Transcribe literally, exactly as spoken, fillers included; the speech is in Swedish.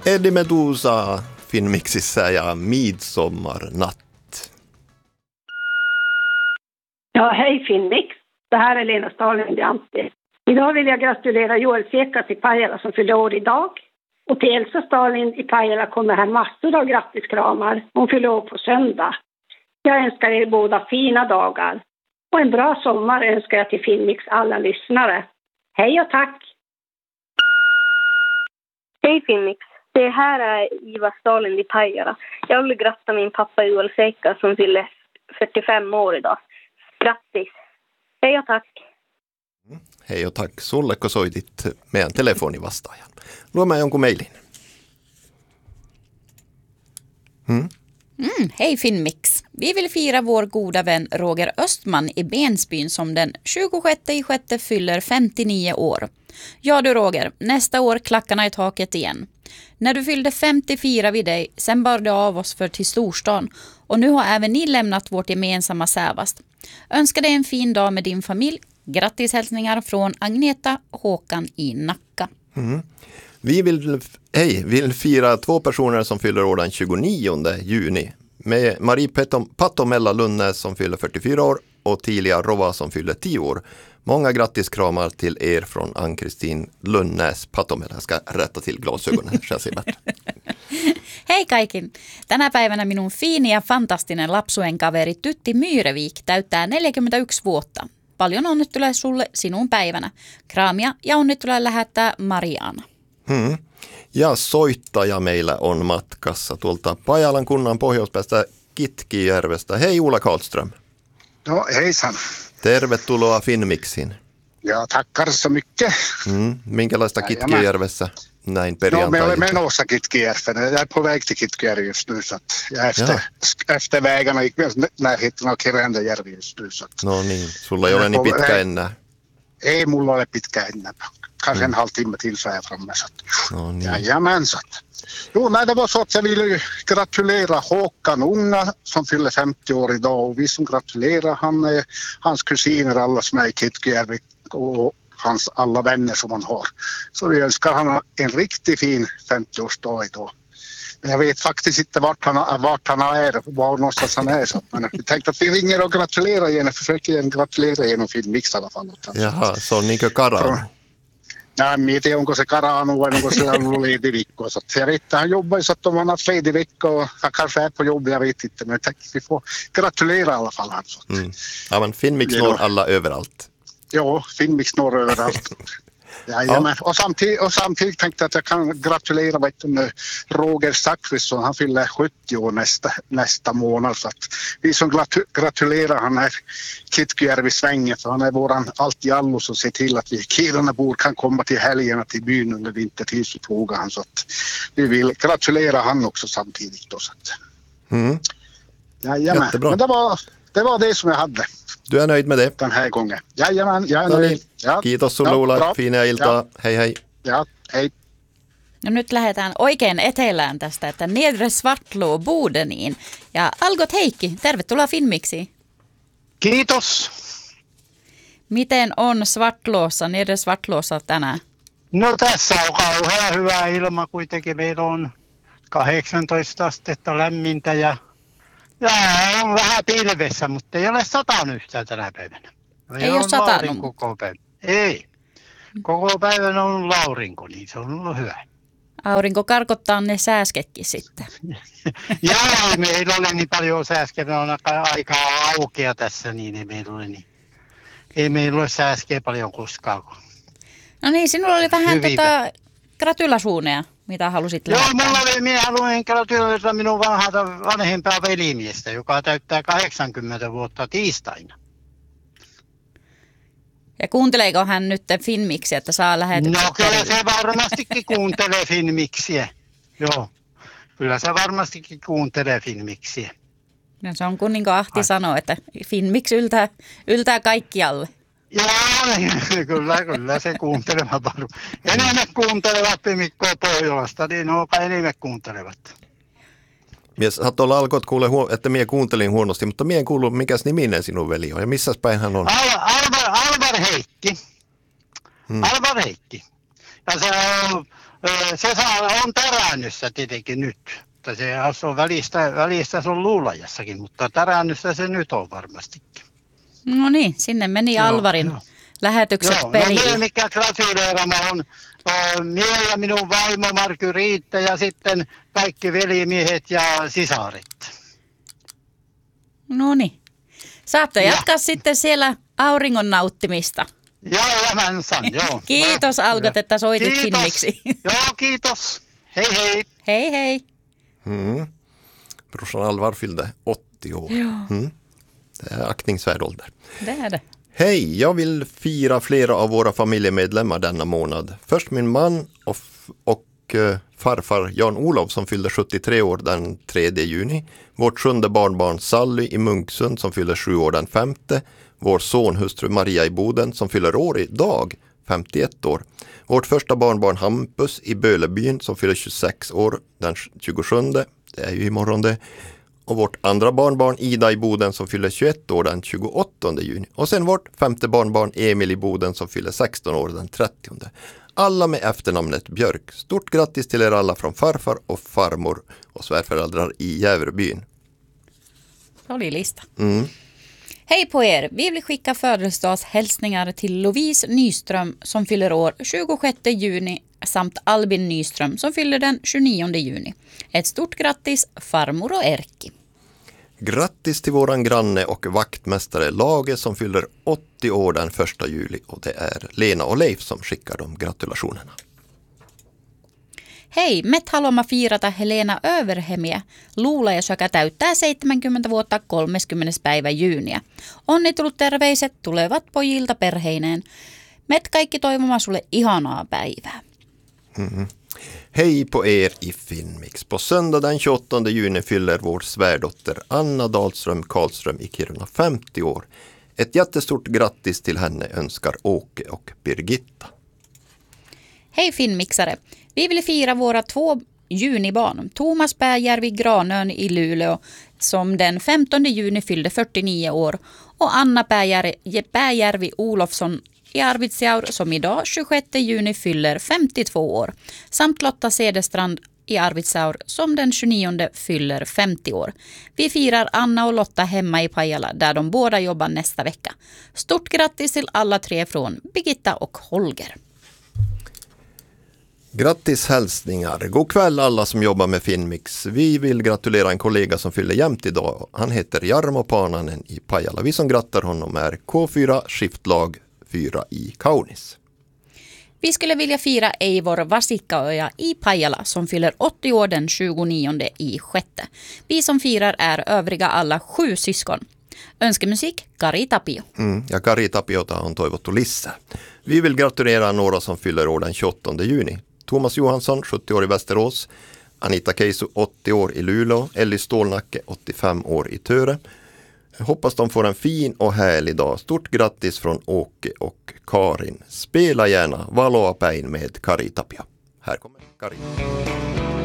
Eddie Meduza Finnmixissä ja Midsommarnatt. Ja, hej Finnmix. Det här är Lena Stalin Dianti. Idag vill jag gratulera Joel Sekas i Pajala som fyller år idag. Och till Elsa Stalin i Pajala kommer här massor av grattiskramar. Hon fyller år på söndag. Jag önskar er båda fina dagar. Och en bra sommar önskar jag till Finnmix alla lyssnare. Hej och tack! Hej Finnmix. Det här är Iva Stalin i Pajala. Jag vill gratta min pappa Joel Seka som fyller fyrtiofem år idag. Grattis! Hej och tack! Mm. Hei och tack. Sulleko soitit meidän telefonivastaajan? Luemme jonkun mailin. Mm. Mm, hej Finnmix. Vi vill fira vår goda vän Roger Östman i Bensbyn som den tjugosjätte i sjätte fyller femtionio år. Ja du Roger, nästa år klackarna i taket igen. När du fyllde femtio firar vi dig, sen bar du av oss för till storstan och nu har även ni lämnat vårt gemensamma Sävast. Önskar dig en fin dag med din familj. Grattishälsningar från Agneta Håkan i Nacka. Mm. Vi vill, hej, vill fira två personer som fyller år den tjugonionde juni. Med Marie Patomella Lunnäs som fyller fyrtiofyra år och Tilia Rova som fyller tio år. Många grattiskramar till er från Ann-Kristin Lunnäs Patomella. Jag ska rätta till glasögonen. Hei kaikin! Tänä päivänä minun fiini ja fantastinen lapsuen kaveri Tytti Myyrevik täyttää neljäkymmentäyksi vuotta. Paljon onnitteluja sulle sinun päivänä. Kraamia ja onnitteluja lähettää Mariana. Hmm. Ja soittaja meillä on matkassa tuolta Pajalan kunnan pohjoispäästä Kitkijärvestä. Hei Ulla Karlström. No hejsan. Tervetuloa Finnmixiin. Ja tackar så mycket. Mm. Minkälaista Kitkijärvessä näin perjantai? No, me olemme menossa Kitkijärven. Jag är på väg till Kitkijärvi just nu. Så att jag efter, efter vägarna gick med närheten av Kirandajärvi just nu. Så att no niin, sulla ei ole niin pitkä väg... enää. Ei mulla ole pitkä enää. Kanske mm. en halvtimme till så är jag framme. Så att, no niin. Jajamän, så att. Jo, nej, det var så att jag ville gratulera Håkan Unga som fyller femtio år idag. Och vi som gratulerar, han är hans kusiner, alla som är i Kitkijärvi och hans alla vänner som han har. Så vi önskar han en riktigt fin femtioårsdag idag. Men jag vet faktiskt inte vart han, vart han är, var någonstans han är. Så men jag tänkte att vi ringer och gratulerar igen, försöker igen gratulera genom Finnmix i alla fall. Jaha, se on niinkö Karanu? Nej, en tiedä, onko se Karanu vai onko se ollut ledig vecka. Så jag vet att han jobbar så att om han har haft ledig vecka och han kanske är på jobb, jag vet inte. Men jag tänkte att vi får gratulera i alla fall. Alltså. Mm. Ja, men Finnmix når alla överallt. Ja, Finnmix når överallt. Ja. Och, samtidigt, och samtidigt tänkte jag att jag kan gratulera vet du, Roger Zachrisson. Han fyller sjuttio år nästa, nästa månad. Så att vi som gratu- gratulerar han här Kitkijärvi svängen. För han är våran allt i allo som ser till att vi Kirunabor kan komma till helgerna till byn under vintertid så frågar han. Så att vi vill gratulera han också samtidigt. Då, så att. Mm. Jajamän. Men det var, det var det som jag hade. Du är nöjd med det? Den här gången. Jajamän, jag är nöjd. Ja. Kiitos sulle ja, Ulla, fina iltaa. Ja. Hei hei. Ja, hei. No nyt lähdetään oikein etelään tästä, että Nedre Svartlå Bodeniin. Ja Algot Heikki, tervetuloa Finnmixiin. Kiitos. Miten on Svartlåssa, Nedre Svartlåssa tänään? No tässä on kauhean hyvä ilma kuitenkin. Meillä on kahdeksantoista astetta lämmintä ja ja on vähän pilvessä, mutta ei ole satanut yhtään tänä päivänä. Ei, ei ole satanut? Koko päivän. Ei. Koko päivän on ollut aurinko, niin se on ollut hyvä. Aurinko karkottaa ne sääsketkin sitten. Ja meillä oli niin paljon sääskeä, me on aika aukea tässä, niin ei meillä ole, niin, ei meillä ole sääskeä paljon koskaan. No niin, sinulla oli vähän tota, gratulasuuneja, mitä halusit lähettää. Joo, mulla oli, minä haluan gratulera minun vanhalta vanhempaa velimiestä, joka täyttää kahdeksankymmentä vuotta tiistaina. Ja kuunteleeko hän nyt Finnmixiä, että saa lähetykset? No kyllä se varmastikin kuuntelee Finnmixiä. Joo, kyllä se varmastikin kuuntelee Finnmixiä. No se on kun niin kuin Ahti sanoo, että Finnmix yltää, yltää kaikkialle. Joo, kyllä, kyllä se kuuntelevat varmaan. Enemmän kuuntelevat Mikko Pohjolasta, niin onpa enemmän kuuntelevat. Mies, sä tuolla alkoit kuule, että mie kuuntelin huonosti, mutta mie en kuullut, mikäs niminen sinun veli on ja missäs päin hän on? Al- Alvar, Alvar Heikki. Hmm. Alvar Heikki. Ja se on Se saa, on Tärännyssä tietenkin nyt. Se asuu välistä, välistä se on Luulajassakin, mutta Tärännyssä se nyt on varmastikin. No niin, sinne meni joo, Alvarin joo. lähetykset joo, perille. No mikä gratuleerama on, on minä ja minun vaimo Markyriitta ja sitten kaikki velimiehet ja sisaret. No niin. Saatte ja. jatkaa sitten siellä auringon nauttimista. Joo, Lämänsan, joo. Kiitos Algot, että soitit Finmiksi. Joo, kiitos. Hej, hej. Hej, hej. Mm. Brorsan Alvar fyllde åttio år. Ja. Mm. Det är aktningsvärd ålder. Det är det. Hej, jag vill fira flera av våra familjemedlemmar denna månad. Först min man och, och uh, farfar Jan-Olov som fyllde sjuttiotre år den tredje juni. Vårt sjunde barnbarn Sally i Munksund som fyller sju år den femte. Vår son hustru Maria i Boden som fyller år idag, femtioett år. Vårt första barnbarn Hampus i Bölebyn som fyller tjugosex år den tjugosjunde. Det är ju imorgon det. Och vårt andra barnbarn Ida i Boden som fyller tjugoett år den tjugoåttonde juni. Och sen vårt femte barnbarn Emil i Boden som fyller sexton år den trettionde. Alla med efternamnet Björk. Stort grattis till er alla från farfar och farmor och svärföräldrar i Jävrebyn. Rolig lista. Mm. Hej på er! Vi vill skicka födelsedagshälsningar till Lovise Nyström som fyller år tjugosjätte juni samt Albin Nyström som fyller den tjugonionde juni. Ett stort grattis farmor och Erki. Grattis till våran granne och vaktmästare Lage som fyller åttio år den första juli och det är Lena och Leif som skickar de gratulationerna. Hei, me haluamme fiirata Helena Överhemiä. Luulaja, joka täyttää seitsemänkymmentä vuotta kolmaskymmenes päivä jyyniä. Onnittelut terveiset tulevat pojilta perheineen. Met kaikki toivomaan sulle ihanaa päivää. Mm-hmm. Hej på er i Finmix. På söndag den tjugoåttonde juni fyller vår svärdotter Anna Dahlström Karlström i Kiruna femtio år. Ett jättestort grattis till henne önskar Åke och Birgitta. Hej Finmixare. Vi vill fira våra två junibarn. Thomas Pääjärvi Granön i Luleå som den femtonde juni fyllde fyrtionio år och Anna Pääjärvi, Pääjärvi Olofsson i Arvidsjaur som idag tjugosjätte juni fyller femtiotvå år. Samt Lotta Cederstrand i Arvidsjaur som den tjugonionde fyller femtio år. Vi firar Anna och Lotta hemma i Pajala där de båda jobbar nästa vecka. Stort grattis till alla tre från Birgitta och Holger. Grattis hälsningar. God kväll alla som jobbar med Finmix. Vi vill gratulera en kollega som fyller jämt idag. Han heter Jarmo Pananen i Pajala. Vi som grattar honom är K fyra skiftlag fyra i Kaunis. Vi skulle vilja fira Eivor Vasikkaöja i Pajala som fyller åttio år den tjugonionde i sjätte. Vi som firar är övriga alla sju syskon. Önskemusik Kari Tapio. Mm, ja, Kari Tapiota on toivottu lisää. Vi vill gratulera några som fyller år den tjugoåttonde juni. Thomas Johansson, sjuttio år i Västerås. Anita Keisu, åttio år i Luleå. Elli Stålnacke, åttiofem år i Töre. Hoppas de får en fin och härlig dag. Stort grattis från Åke och Karin. Spela gärna Valoa päin med Kari Tapio. Här kommer Kari.